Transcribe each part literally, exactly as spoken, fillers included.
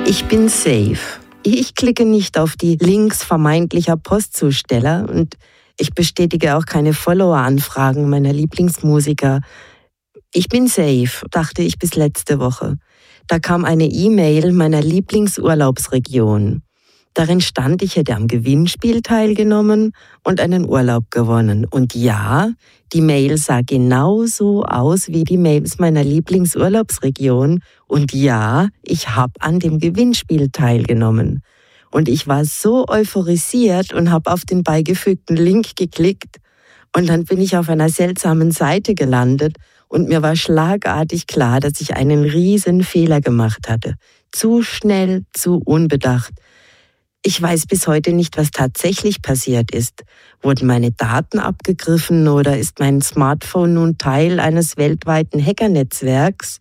Ich bin safe. Ich klicke nicht auf die Links vermeintlicher Postzusteller und ich bestätige auch keine Follower-Anfragen meiner Lieblingsmusiker. Ich bin safe, dachte ich bis letzte Woche. Da kam eine E-Mail meiner Lieblingsurlaubsregion. Darin stand, ich hätte am Gewinnspiel teilgenommen und einen Urlaub gewonnen. Und ja, die Mail sah genauso aus wie die Mails meiner Lieblingsurlaubsregion. Und ja, ich habe an dem Gewinnspiel teilgenommen. Und ich war so euphorisiert und habe auf den beigefügten Link geklickt. Und dann bin ich auf einer seltsamen Seite gelandet und mir war schlagartig klar, dass ich einen riesen Fehler gemacht hatte. Zu schnell, zu unbedacht. Ich weiß bis heute nicht, was tatsächlich passiert ist. Wurden meine Daten abgegriffen oder ist mein Smartphone nun Teil eines weltweiten Hackernetzwerks?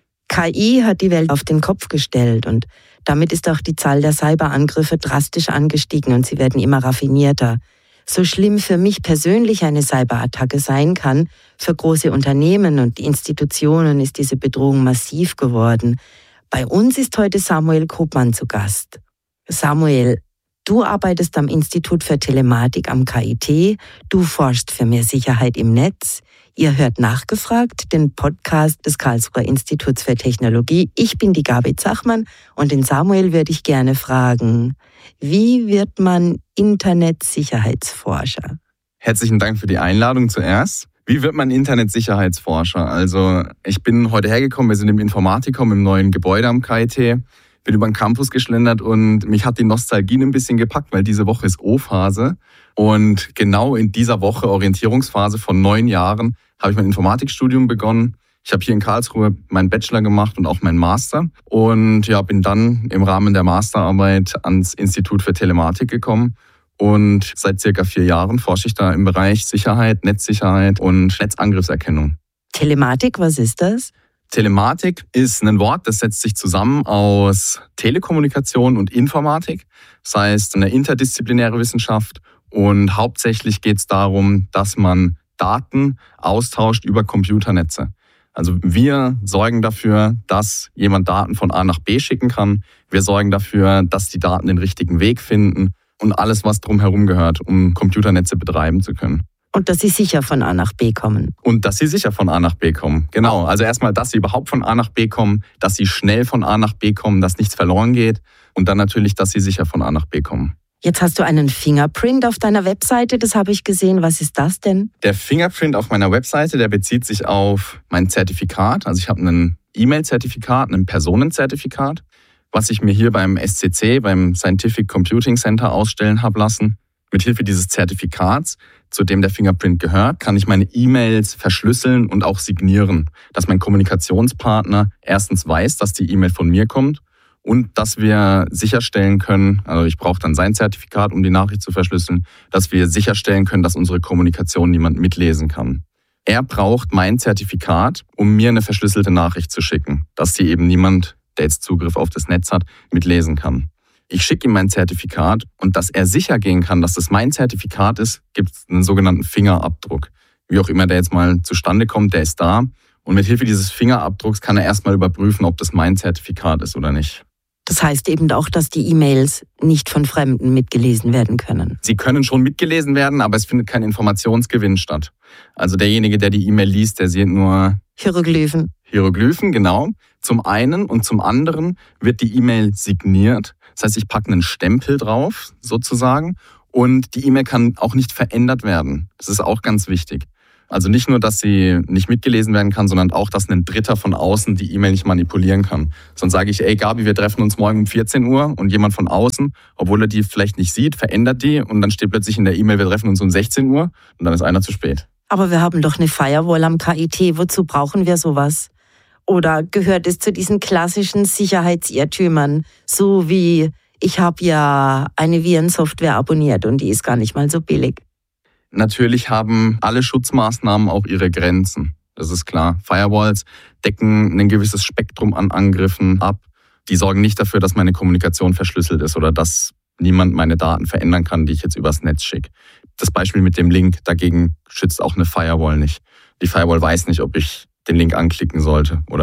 K I hat die Welt auf den Kopf gestellt und damit ist auch die Zahl der Cyberangriffe drastisch angestiegen und sie werden immer raffinierter. So schlimm für mich persönlich eine Cyberattacke sein kann, für große Unternehmen und Institutionen ist diese Bedrohung massiv geworden. Bei uns ist heute Samuel Kopmann zu Gast. Samuel, du arbeitest am Institut für Telematik am K I T, du forschst für mehr Sicherheit im Netz. Ihr hört Nachgefragt, den Podcast des Karlsruher Instituts für Technologie. Ich bin die Gabi Zachmann und den Samuel würde ich gerne fragen, wie wird man Internetsicherheitsforscher? Herzlichen Dank für die Einladung zuerst. Wie wird man Internetsicherheitsforscher? Also ich bin heute hergekommen, wir sind im Informatikum im neuen Gebäude am K I T. Bin über den Campus geschlendert und mich hat die Nostalgie ein bisschen gepackt, weil diese Woche ist O-Phase. Und genau in dieser Woche, Orientierungsphase von neun Jahren, habe ich mein Informatikstudium begonnen. Ich habe hier in Karlsruhe meinen Bachelor gemacht und auch meinen Master. Und ja, bin dann im Rahmen der Masterarbeit ans Institut für Telematik gekommen. Und seit circa vier Jahren forsche ich da im Bereich Sicherheit, Netzsicherheit und Netzangriffserkennung. Telematik, was ist das? Telematik ist ein Wort, das setzt sich zusammen aus Telekommunikation und Informatik. Das heißt, eine interdisziplinäre Wissenschaft. Und hauptsächlich geht es darum, dass man Daten austauscht über Computernetze. Also wir sorgen dafür, dass jemand Daten von A nach B schicken kann. Wir sorgen dafür, dass die Daten den richtigen Weg finden und alles, was drumherum gehört, um Computernetze betreiben zu können. Und dass sie sicher von A nach B kommen. Und dass sie sicher von A nach B kommen, genau. Also erstmal, dass sie überhaupt von A nach B kommen, dass sie schnell von A nach B kommen, dass nichts verloren geht und dann natürlich, dass sie sicher von A nach B kommen. Jetzt hast du einen Fingerprint auf deiner Webseite, das habe ich gesehen. Was ist das denn? Der Fingerprint auf meiner Webseite, der bezieht sich auf mein Zertifikat. Also ich habe ein E-Mail-Zertifikat, ein Personenzertifikat, was ich mir hier beim S C C, beim Scientific Computing Center ausstellen habe lassen. Mithilfe dieses Zertifikats, zu dem der Fingerprint gehört, kann ich meine E-Mails verschlüsseln und auch signieren, dass mein Kommunikationspartner erstens weiß, dass die E-Mail von mir kommt und dass wir sicherstellen können, also ich brauche dann sein Zertifikat, um die Nachricht zu verschlüsseln, dass wir sicherstellen können, dass unsere Kommunikation niemand mitlesen kann. Er braucht mein Zertifikat, um mir eine verschlüsselte Nachricht zu schicken, dass sie eben niemand, der jetzt Zugriff auf das Netz hat, mitlesen kann. Ich schicke ihm mein Zertifikat und dass er sicher gehen kann, dass das mein Zertifikat ist, gibt es einen sogenannten Fingerabdruck. Wie auch immer der jetzt mal zustande kommt, der ist da. Und mit Hilfe dieses Fingerabdrucks kann er erstmal überprüfen, ob das mein Zertifikat ist oder nicht. Das heißt eben auch, dass die E-Mails nicht von Fremden mitgelesen werden können. Sie können schon mitgelesen werden, aber es findet kein Informationsgewinn statt. Also derjenige, der die E-Mail liest, der sieht nur Hieroglyphen. Hieroglyphen, genau. Zum einen und zum anderen wird die E-Mail signiert. Das heißt, ich packe einen Stempel drauf, sozusagen. Und die E-Mail kann auch nicht verändert werden. Das ist auch ganz wichtig. Also nicht nur, dass sie nicht mitgelesen werden kann, sondern auch, dass ein Dritter von außen die E-Mail nicht manipulieren kann. Sonst sage ich, ey Gabi, wir treffen uns morgen um vierzehn Uhr und jemand von außen, obwohl er die vielleicht nicht sieht, verändert die und dann steht plötzlich in der E-Mail, wir treffen uns um sechzehn Uhr und dann ist einer zu spät. Aber wir haben doch eine Firewall am K I T. Wozu brauchen wir sowas? Oder gehört es zu diesen klassischen Sicherheitsirrtümern, so wie ich habe ja eine Virensoftware abonniert und die ist gar nicht mal so billig? Natürlich haben alle Schutzmaßnahmen auch ihre Grenzen. Das ist klar. Firewalls decken ein gewisses Spektrum an Angriffen ab. Die sorgen nicht dafür, dass meine Kommunikation verschlüsselt ist oder dass niemand meine Daten verändern kann, die ich jetzt übers Netz schicke. Das Beispiel mit dem Link, dagegen schützt auch eine Firewall nicht. Die Firewall weiß nicht, ob ich den Link anklicken sollte oder nicht.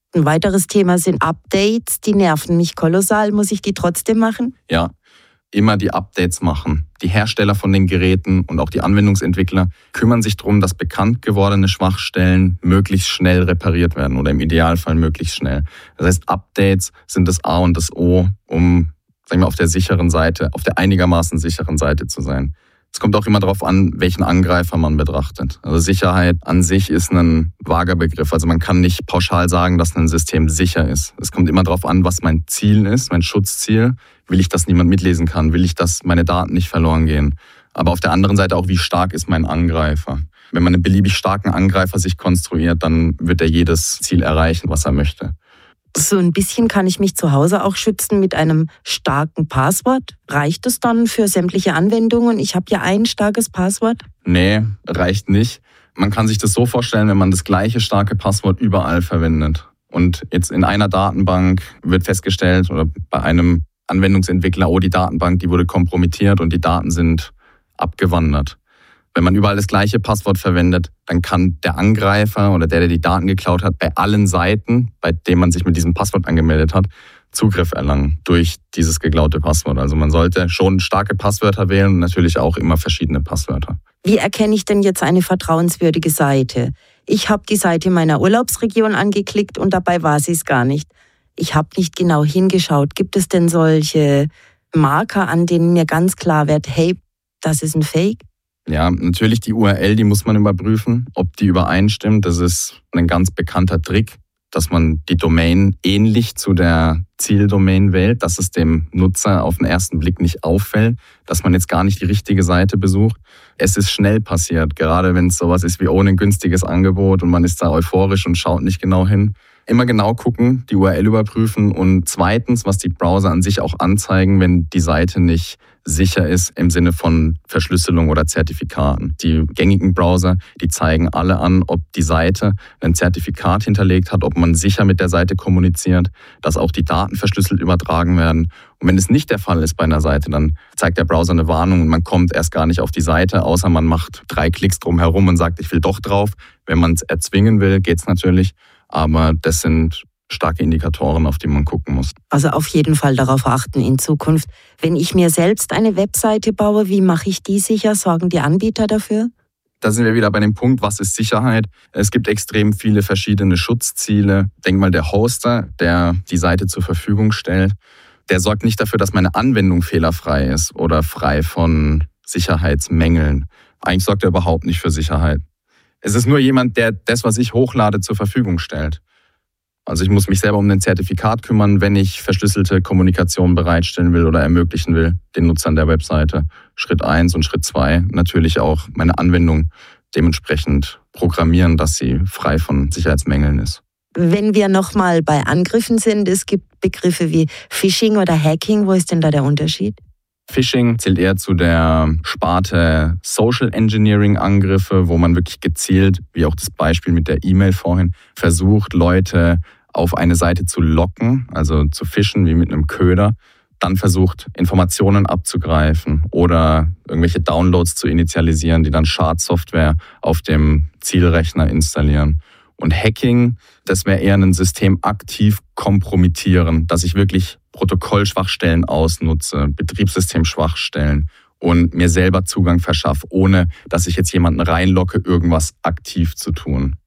Ein weiteres Thema sind Updates. Die nerven mich kolossal. Muss ich die trotzdem machen? Ja, immer die Updates machen. Die Hersteller von den Geräten und auch die Anwendungsentwickler kümmern sich darum, dass bekannt gewordene Schwachstellen möglichst schnell repariert werden oder im Idealfall möglichst schnell. Das heißt, Updates sind das A und das O, um, sagen wir, auf der sicheren Seite, auf der einigermaßen sicheren Seite zu sein. Es kommt auch immer darauf an, welchen Angreifer man betrachtet. Also Sicherheit an sich ist ein vager Begriff. Also man kann nicht pauschal sagen, dass ein System sicher ist. Es kommt immer darauf an, was mein Ziel ist, mein Schutzziel. Will ich, dass niemand mitlesen kann? Will ich, dass meine Daten nicht verloren gehen? Aber auf der anderen Seite auch, wie stark ist mein Angreifer? Wenn man einen beliebig starken Angreifer sich konstruiert, dann wird er jedes Ziel erreichen, was er möchte. So ein bisschen kann ich mich zu Hause auch schützen mit einem starken Passwort. Reicht es dann für sämtliche Anwendungen? Ich habe ja ein starkes Passwort. Nee, reicht nicht. Man kann sich das so vorstellen, wenn man das gleiche starke Passwort überall verwendet. Und jetzt in einer Datenbank wird festgestellt oder bei einem Anwendungsentwickler, oh, die Datenbank, die wurde kompromittiert und die Daten sind abgewandert. Wenn man überall das gleiche Passwort verwendet, dann kann der Angreifer oder der, der die Daten geklaut hat, bei allen Seiten, bei denen man sich mit diesem Passwort angemeldet hat, Zugriff erlangen durch dieses geklaute Passwort. Also man sollte schon starke Passwörter wählen und natürlich auch immer verschiedene Passwörter. Wie erkenne ich denn jetzt eine vertrauenswürdige Seite? Ich habe die Seite meiner Urlaubsregion angeklickt und dabei war sie es gar nicht. Ich habe nicht genau hingeschaut. Gibt es denn solche Marker, an denen mir ganz klar wird, hey, das ist ein Fake? Ja, natürlich die U R L, die muss man überprüfen, ob die übereinstimmt. Das ist ein ganz bekannter Trick, dass man die Domain ähnlich zu der Zieldomain wählt, dass es dem Nutzer auf den ersten Blick nicht auffällt, dass man jetzt gar nicht die richtige Seite besucht. Es ist schnell passiert, gerade wenn es sowas ist wie ohne ein günstiges Angebot und man ist da euphorisch und schaut nicht genau hin. Immer genau gucken, die U R L überprüfen und zweitens, was die Browser an sich auch anzeigen, wenn die Seite nicht sicher ist im Sinne von Verschlüsselung oder Zertifikaten. Die gängigen Browser, die zeigen alle an, ob die Seite ein Zertifikat hinterlegt hat, ob man sicher mit der Seite kommuniziert, dass auch die Daten verschlüsselt übertragen werden. Und wenn es nicht der Fall ist bei einer Seite, dann zeigt der Browser eine Warnung und man kommt erst gar nicht auf die Seite, außer man macht drei Klicks drumherum und sagt, ich will doch drauf. Wenn man es erzwingen will, geht es natürlich. Aber das sind starke Indikatoren, auf die man gucken muss. Also auf jeden Fall darauf achten in Zukunft. Wenn ich mir selbst eine Webseite baue, wie mache ich die sicher? Sorgen die Anbieter dafür? Da sind wir wieder bei dem Punkt, was ist Sicherheit? Es gibt extrem viele verschiedene Schutzziele. Denk mal, der Hoster, der die Seite zur Verfügung stellt, der sorgt nicht dafür, dass meine Anwendung fehlerfrei ist oder frei von Sicherheitsmängeln. Eigentlich sorgt er überhaupt nicht für Sicherheit. Es ist nur jemand, der das, was ich hochlade, zur Verfügung stellt. Also ich muss mich selber um ein Zertifikat kümmern, wenn ich verschlüsselte Kommunikation bereitstellen will oder ermöglichen will, den Nutzern der Webseite. Schritt eins und Schritt zwei natürlich auch meine Anwendung dementsprechend programmieren, dass sie frei von Sicherheitsmängeln ist. Wenn wir nochmal bei Angriffen sind, es gibt Begriffe wie Phishing oder Hacking. Wo ist denn da der Unterschied? Phishing zählt eher zu der Sparte Social Engineering Angriffe, wo man wirklich gezielt, wie auch das Beispiel mit der E-Mail vorhin, versucht, Leute auf eine Seite zu locken, also zu phischen wie mit einem Köder, dann versucht, Informationen abzugreifen oder irgendwelche Downloads zu initialisieren, die dann Schadsoftware auf dem Zielrechner installieren. Und Hacking, das wäre eher ein System aktiv kompromittieren, dass ich wirklich Protokollschwachstellen ausnutze, Betriebssystemschwachstellen und mir selber Zugang verschaffe, ohne dass ich jetzt jemanden reinlocke, irgendwas aktiv zu tun.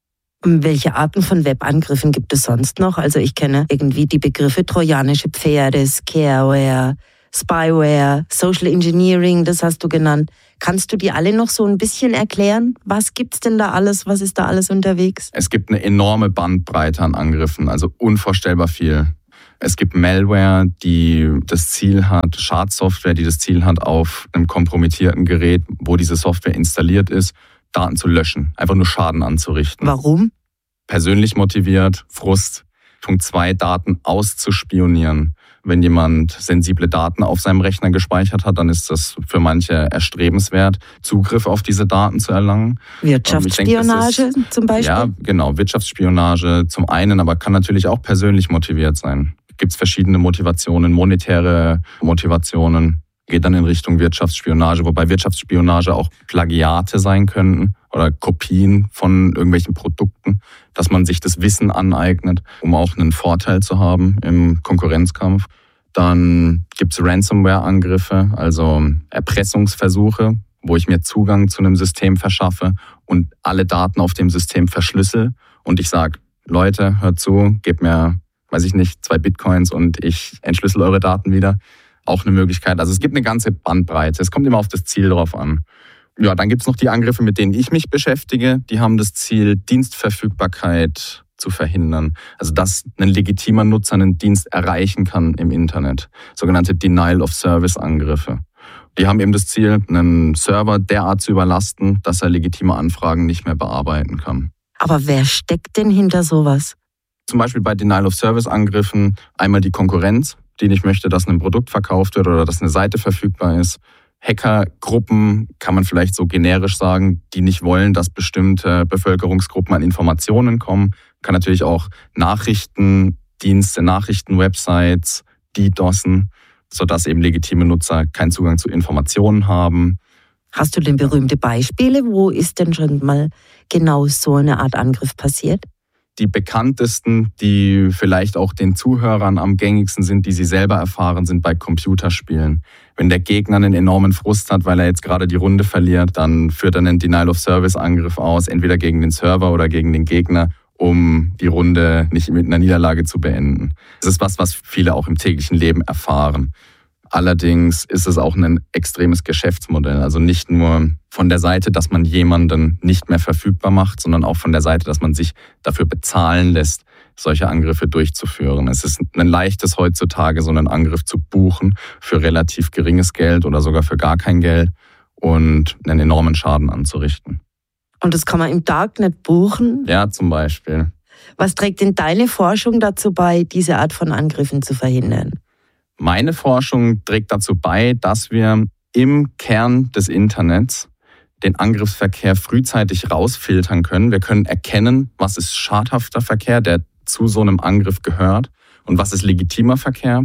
Welche Arten von Webangriffen gibt es sonst noch? Also ich kenne irgendwie die Begriffe trojanische Pferde, Scareware, Spyware, Social Engineering, das hast du genannt. Kannst du die alle noch so ein bisschen erklären? Was gibt's denn da alles? Was ist da alles unterwegs? Es gibt eine enorme Bandbreite an Angriffen, also unvorstellbar viel. Es gibt Malware, die das Ziel hat, Schadsoftware, die das Ziel hat, auf einem kompromittierten Gerät, wo diese Software installiert ist, Daten zu löschen, einfach nur Schaden anzurichten. Warum? Persönlich motiviert, Frust. Punkt zwei, Daten auszuspionieren. Wenn jemand sensible Daten auf seinem Rechner gespeichert hat, dann ist das für manche erstrebenswert, Zugriff auf diese Daten zu erlangen. Wirtschaftsspionage denke, ist, zum Beispiel? Ja, genau, Wirtschaftsspionage zum einen, aber kann natürlich auch persönlich motiviert sein. Gibt es verschiedene Motivationen, monetäre Motivationen. geht dann in Richtung Wirtschaftsspionage, wobei Wirtschaftsspionage auch Plagiate sein könnten oder Kopien von irgendwelchen Produkten, dass man sich das Wissen aneignet, um auch einen Vorteil zu haben im Konkurrenzkampf. Dann gibt es Ransomware-Angriffe, also Erpressungsversuche, wo ich mir Zugang zu einem System verschaffe und alle Daten auf dem System verschlüssel und ich sage, Leute, hört zu, gebt mir, weiß ich nicht, zwei Bitcoins und ich entschlüssel eure Daten wieder. Auch eine Möglichkeit. Also es gibt eine ganze Bandbreite. Es kommt immer auf das Ziel drauf an. Ja, dann gibt es noch die Angriffe, mit denen ich mich beschäftige. Die haben das Ziel, Dienstverfügbarkeit zu verhindern. Also dass ein legitimer Nutzer einen Dienst erreichen kann im Internet. Sogenannte Denial-of-Service-Angriffe. Die haben eben das Ziel, einen Server derart zu überlasten, dass er legitime Anfragen nicht mehr bearbeiten kann. Aber wer steckt denn hinter sowas? Zum Beispiel bei Denial-of-Service-Angriffen einmal die Konkurrenz, die nicht möchte, dass ein Produkt verkauft wird oder dass eine Seite verfügbar ist. Hackergruppen, kann man vielleicht so generisch sagen, die nicht wollen, dass bestimmte Bevölkerungsgruppen an Informationen kommen. Kann natürlich auch Nachrichtendienste, Nachrichtenwebsites DDoSen, sodass eben legitime Nutzer keinen Zugang zu Informationen haben. Hast du denn berühmte Beispiele? Wo ist denn schon mal genau so eine Art Angriff passiert? Die bekanntesten, die vielleicht auch den Zuhörern am gängigsten sind, die sie selber erfahren, sind bei Computerspielen. Wenn der Gegner einen enormen Frust hat, weil er jetzt gerade die Runde verliert, dann führt er einen Denial-of-Service-Angriff aus, entweder gegen den Server oder gegen den Gegner, um die Runde nicht mit einer Niederlage zu beenden. Das ist was, was viele auch im täglichen Leben erfahren. Allerdings ist es auch ein extremes Geschäftsmodell. Also nicht nur von der Seite, dass man jemanden nicht mehr verfügbar macht, sondern auch von der Seite, dass man sich dafür bezahlen lässt, solche Angriffe durchzuführen. Es ist ein leichtes heutzutage, so einen Angriff zu buchen für relativ geringes Geld oder sogar für gar kein Geld und einen enormen Schaden anzurichten. Und das kann man im Darknet buchen? Ja, zum Beispiel. Was trägt denn deine Forschung dazu bei, diese Art von Angriffen zu verhindern? Meine Forschung trägt dazu bei, dass wir im Kern des Internets den Angriffsverkehr frühzeitig rausfiltern können. Wir können erkennen, was ist schadhafter Verkehr, der zu so einem Angriff gehört und was ist legitimer Verkehr.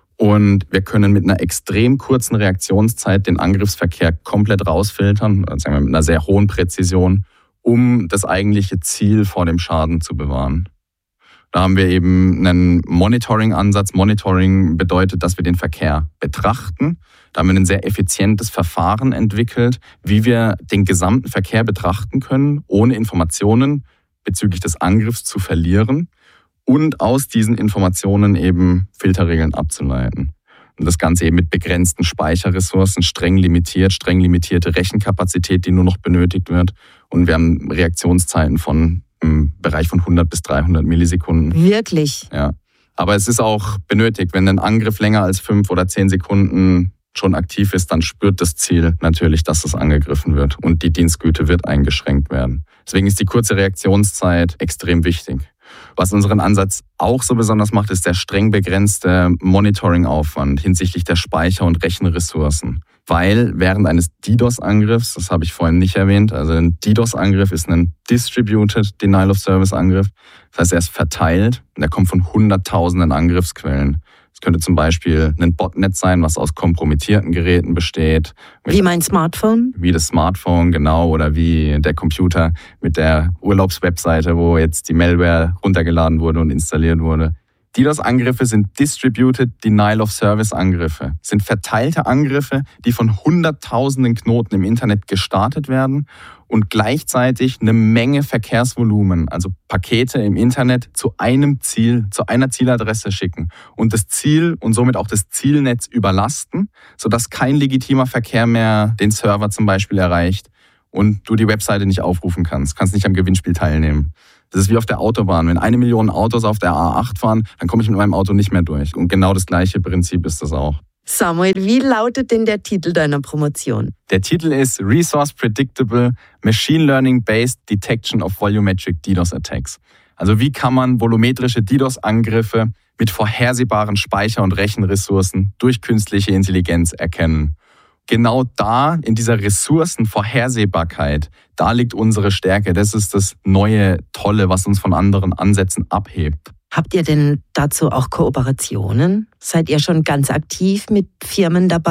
Und wir können mit einer extrem kurzen Reaktionszeit den Angriffsverkehr komplett rausfiltern, sagen wir mit einer sehr hohen Präzision, um das eigentliche Ziel vor dem Schaden zu bewahren. Da haben wir eben einen Monitoring-Ansatz. Monitoring bedeutet, dass wir den Verkehr betrachten. Da haben wir ein sehr effizientes Verfahren entwickelt, wie wir den gesamten Verkehr betrachten können, ohne Informationen bezüglich des Angriffs zu verlieren und aus diesen Informationen eben Filterregeln abzuleiten. Und das Ganze eben mit begrenzten Speicherressourcen, streng limitiert, streng limitierte Rechenkapazität, die nur noch benötigt wird. Und wir haben Reaktionszeiten von im Bereich von hundert bis dreihundert Millisekunden. Wirklich? Ja. Aber es ist auch benötigt. Wenn ein Angriff länger als fünf oder zehn Sekunden schon aktiv ist, dann spürt das Ziel natürlich, dass es angegriffen wird und die Dienstgüte wird eingeschränkt werden. Deswegen ist die kurze Reaktionszeit extrem wichtig. Was unseren Ansatz auch so besonders macht, ist der streng begrenzte Monitoring-Aufwand hinsichtlich der Speicher- und Rechenressourcen. Weil während eines DDoS-Angriffs, das habe ich vorhin nicht erwähnt, also ein DDoS-Angriff ist ein Distributed Denial-of-Service-Angriff. Das heißt, er ist verteilt und er kommt von hunderttausenden Angriffsquellen. Es könnte zum Beispiel ein Botnet sein, was aus kompromittierten Geräten besteht. Wie mein Smartphone? Wie das Smartphone, genau. Oder wie der Computer mit der Urlaubswebseite, wo jetzt die Malware runtergeladen wurde und installiert wurde. DDoS-Angriffe sind Distributed Denial-of-Service-Angriffe. Das sind verteilte Angriffe, die von hunderttausenden Knoten im Internet gestartet werden und gleichzeitig eine Menge Verkehrsvolumen, also Pakete im Internet, zu einem Ziel, zu einer Zieladresse schicken und das Ziel und somit auch das Zielnetz überlasten, sodass kein legitimer Verkehr mehr den Server zum Beispiel erreicht und du die Webseite nicht aufrufen kannst, kannst nicht am Gewinnspiel teilnehmen. Das ist wie auf der Autobahn. Wenn eine Million Autos auf der A acht fahren, dann komme ich mit meinem Auto nicht mehr durch. Und genau das gleiche Prinzip ist das auch. Samuel, wie lautet denn der Titel deiner Promotion? Der Titel ist Resource Predictable Machine Learning Based Detection of Volumetric DDoS Attacks. Also wie kann man volumetrische DDoS-Angriffe mit vorhersehbaren Speicher- und Rechenressourcen durch künstliche Intelligenz erkennen? Genau da, in dieser Ressourcenvorhersehbarkeit, da liegt unsere Stärke. Das ist das neue Tolle, was uns von anderen Ansätzen abhebt. Habt ihr denn dazu auch Kooperationen? Seid ihr schon ganz aktiv mit Firmen dabei?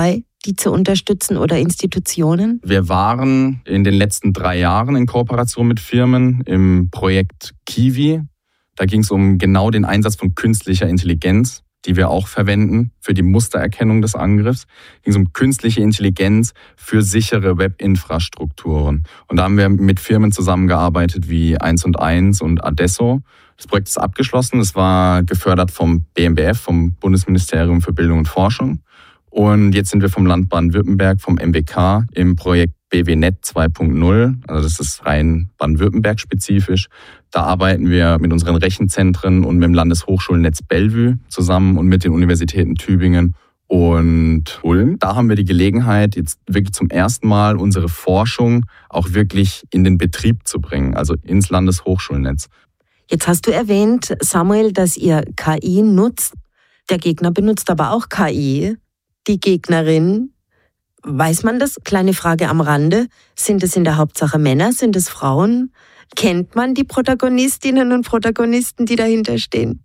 die zu unterstützen oder Institutionen? Wir waren in den letzten drei Jahren in Kooperation mit Firmen im Projekt Kiwi. Da ging es um genau den Einsatz von künstlicher Intelligenz, die wir auch verwenden für die Mustererkennung des Angriffs. Es ging um künstliche Intelligenz für sichere Webinfrastrukturen. Und da haben wir mit Firmen zusammengearbeitet wie eins und eins und Adesso. Das Projekt ist abgeschlossen. Es war gefördert vom B M B F, vom Bundesministerium für Bildung und Forschung. Und jetzt sind wir vom Land Baden-Württemberg, vom M B K, im Projekt B W Net zwei Punkt null. Also das ist rein Baden-Württemberg spezifisch. Da arbeiten wir mit unseren Rechenzentren und mit dem Landeshochschulnetz Bellevue zusammen und mit den Universitäten Tübingen und Ulm. Da haben wir die Gelegenheit, jetzt wirklich zum ersten Mal unsere Forschung auch wirklich in den Betrieb zu bringen, also ins Landeshochschulnetz. Jetzt hast du erwähnt, Samuel, dass ihr K I nutzt. Der Gegner benutzt aber auch K I. Die Gegnerin, weiß man das? Kleine Frage am Rande. Sind es in der Hauptsache Männer? Sind es Frauen? Kennt man die Protagonistinnen und Protagonisten, die dahinter stehen?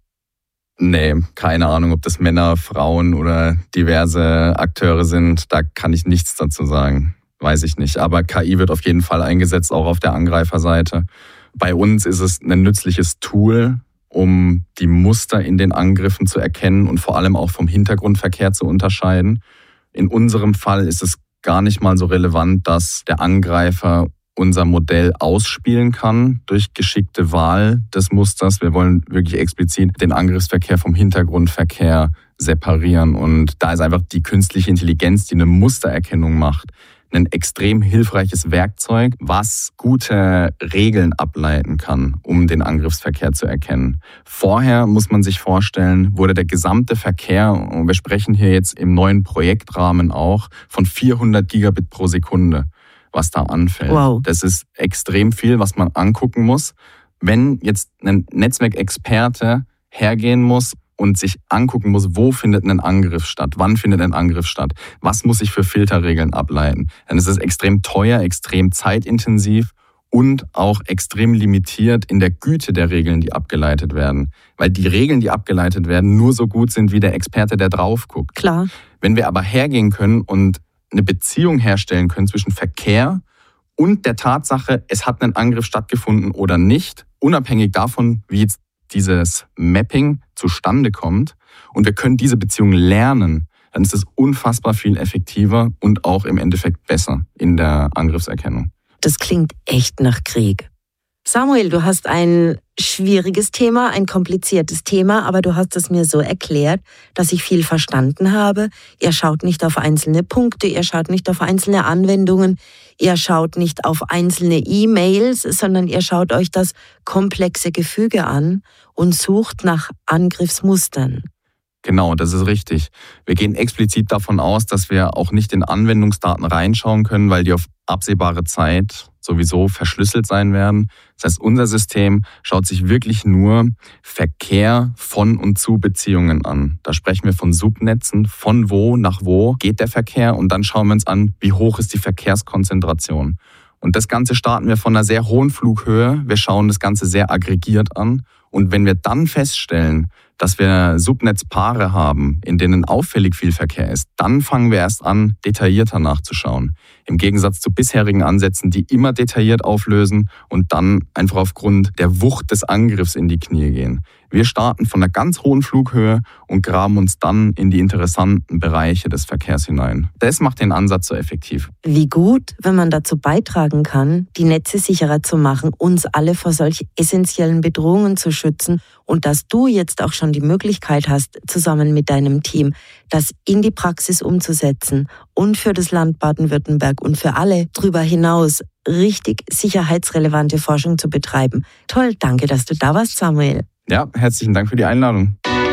Nee, keine Ahnung, ob das Männer, Frauen oder diverse Akteure sind. Da kann ich nichts dazu sagen. Weiß ich nicht. Aber K I wird auf jeden Fall eingesetzt, auch auf der Angreiferseite. Bei uns ist es ein nützliches Tool, um die Muster in den Angriffen zu erkennen und vor allem auch vom Hintergrundverkehr zu unterscheiden. In unserem Fall ist es gar nicht mal so relevant, dass der Angreifer unser Modell ausspielen kann durch geschickte Wahl des Musters. Wir wollen wirklich explizit den Angriffsverkehr vom Hintergrundverkehr separieren. Und da ist einfach die künstliche Intelligenz, die eine Mustererkennung macht, ein extrem hilfreiches Werkzeug, was gute Regeln ableiten kann, um den Angriffsverkehr zu erkennen. Vorher muss man sich vorstellen, wurde der gesamte Verkehr, und wir sprechen hier jetzt im neuen Projektrahmen auch, von vierhundert Gigabit pro Sekunde, was da anfällt. Wow. Das ist extrem viel, was man angucken muss. Wenn jetzt ein Netzwerkexperte hergehen muss und sich angucken muss, wo findet ein Angriff statt, wann findet ein Angriff statt, was muss ich für Filterregeln ableiten, dann ist es extrem teuer, extrem zeitintensiv und auch extrem limitiert in der Güte der Regeln, die abgeleitet werden. Weil die Regeln, die abgeleitet werden, nur so gut sind wie der Experte, der drauf guckt. Klar. Wenn wir aber hergehen können und eine Beziehung herstellen können zwischen Verkehr und der Tatsache, es hat ein Angriff stattgefunden oder nicht, unabhängig davon, wie jetzt dieses Mapping zustande kommt und wir können diese Beziehung lernen, dann ist es unfassbar viel effektiver und auch im Endeffekt besser in der Angriffserkennung. Das klingt echt nach Krieg. Samuel, du hast ein schwieriges Thema, ein kompliziertes Thema, aber du hast es mir so erklärt, dass ich viel verstanden habe. Ihr schaut nicht auf einzelne Punkte, ihr schaut nicht auf einzelne Anwendungen, ihr schaut nicht auf einzelne E-Mails, sondern ihr schaut euch das komplexe Gefüge an und sucht nach Angriffsmustern. Genau, das ist richtig. Wir gehen explizit davon aus, dass wir auch nicht in Anwendungsdaten reinschauen können, weil die auf absehbare Zeit sowieso verschlüsselt sein werden. Das heißt, unser System schaut sich wirklich nur Verkehr von und zu Beziehungen an. Da sprechen wir von Subnetzen, von wo nach wo geht der Verkehr und dann schauen wir uns an, wie hoch ist die Verkehrskonzentration. Und das Ganze starten wir von einer sehr hohen Flughöhe. Wir schauen das Ganze sehr aggregiert an. Und wenn wir dann feststellen, dass wir Subnetzpaare haben, in denen auffällig viel Verkehr ist, dann fangen wir erst an, detaillierter nachzuschauen. Im Gegensatz zu bisherigen Ansätzen, die immer detailliert auflösen und dann einfach aufgrund der Wucht des Angriffs in die Knie gehen. Wir starten von einer ganz hohen Flughöhe und graben uns dann in die interessanten Bereiche des Verkehrs hinein. Das macht den Ansatz so effektiv. Wie gut, wenn man dazu beitragen kann, die Netze sicherer zu machen, uns alle vor solch essentiellen Bedrohungen zu schützen und dass du jetzt auch schon die Möglichkeit hast, zusammen mit deinem Team das in die Praxis umzusetzen und für das Land Baden-Württemberg und für alle darüber hinaus richtig sicherheitsrelevante Forschung zu betreiben. Toll, danke, dass du da warst, Samuel. Ja, herzlichen Dank für die Einladung.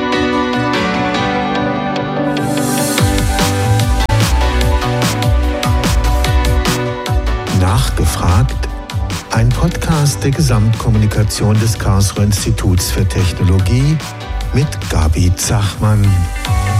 Nachgefragt? Ein Podcast der Gesamtkommunikation des Karlsruher Instituts für Technologie mit Gabi Zachmann.